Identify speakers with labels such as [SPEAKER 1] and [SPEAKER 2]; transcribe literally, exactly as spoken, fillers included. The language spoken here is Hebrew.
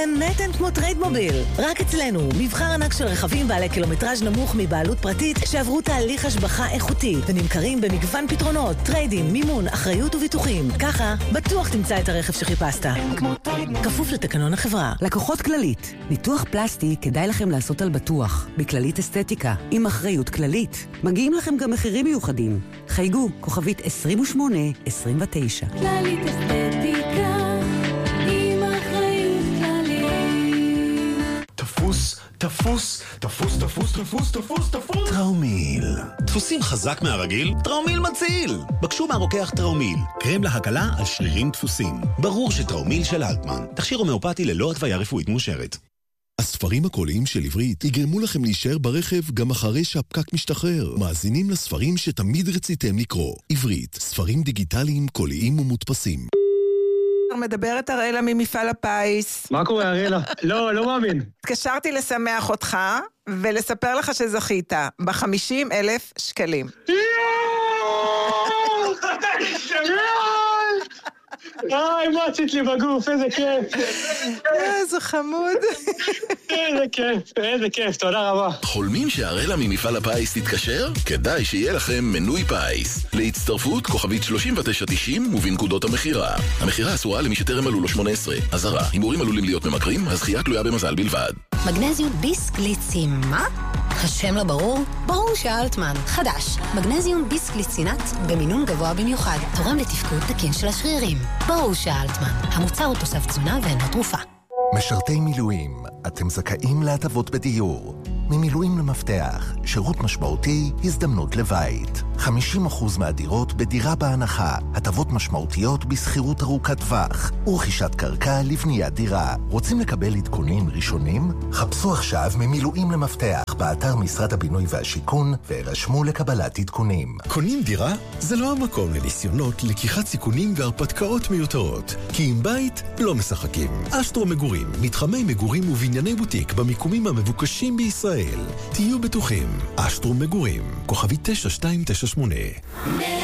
[SPEAKER 1] נתן כמו טריידמוביל. רק אצלנו, מבחר ענק של רכבים בעלי קילומטראז' נמוך מבעלות פרטית שעברו תהליך השבחה איכותי ונמכרים במגוון פתרונות, טריידים, מימון, אחריות וביטוחים. ככה, בטוח תמצא את הרכב שחיפשת. כפוף לתקנון החברה. לקוחות כללית. ניתוח פלסטי כדאי לכם לעשות על בטוח. בכללית אסתטיקה, עם אחריות כללית. מגיעים לכם גם מחירים מיוחדים. חייגו, כוכבית עשרים ושמונה עשרים ותשע.
[SPEAKER 2] כללית אסתטיקה.
[SPEAKER 3] תפוס, תפוס, תפוס, תפוס, תפוס, תפוס, תפוס.
[SPEAKER 4] טראומיל. דפוסים חזק מהרגיל? טראומיל מציל. בקשו מהרוקח טראומיל. קרם להקלה על שרירים דפוסים. ברור שטראומיל של אלטמן. תכשיר הומאופתי ללא התוויה רפואית מאושרת.
[SPEAKER 5] הספרים הקוליים של עברית יגרמו לכם להישאר ברכב גם אחרי שהפקק משתחרר. מאזינים לספרים שתמיד רציתם לקרוא. עברית, ספרים דיגיטליים, קוליים ומודפסים.
[SPEAKER 6] מדברת אראלה ממפעל הפיס.
[SPEAKER 7] מה קורה אראלה? לא, לא מאמין.
[SPEAKER 6] התקשרתי לשמח אותך ולספר לך שזכית ב-חמישים אלף שקלים.
[SPEAKER 7] איי, מה עשית לי בגוף, איזה כיף.
[SPEAKER 6] איזה חמוד.
[SPEAKER 7] איזה כיף, איזה כיף, תודה רבה.
[SPEAKER 8] חולמים שהאראלה ממפעל הפיס תתקשר? כדאי שיהיה לכם מנוי פיס. להצטרפות כוכבית שלושים ותשע תשעים ובנקודות המחירה. המחירה אסורה למי שטרם מלאו לו שמונה עשרה. אזהרה, הימורים עלולים להיות ממכרים, הזכייה תלויה במזל בלבד.
[SPEAKER 9] מגנזיום ביסקליצין, מה? השם לא ברור? ברור שאלטמן. חדש, מגנזיום ביסקליצינט במינון גבוה במיוחד. תורם לתפקוד תקין של השרירים. ברור שאלטמן. המוצר הוא תוסף תזונה ואינו תרופה.
[SPEAKER 10] משרתי מילואים, אתם זכאים להטבות בדיור. ממילואים למפתח, שירות משמעותי, הזדמנות לבית. חמישים אחוז מהדירות בדירה בהנחה, הטבות משמעותיות בסחירות ארוכת טווח, ורכישת קרקע לבניית דירה. רוצים לקבל עדכונים ראשונים? חפשו עכשיו ממילואים למפתח באתר משרד הבינוי והשיכון, והירשמו לקבלת עדכונים.
[SPEAKER 5] קונים דירה? זה לא המקום לניסיונות, לקיחת סיכונים והרפתקאות מיותרות. כי עם בית לא משחקים. אסטרו מגורים, מתחמי מגורים ובנייני בוטיק במיקומים המבוקשים בישראל. תהיו בטוחים. אסטרו מגורים, כוכבי תשע שתיים תשע שמונה.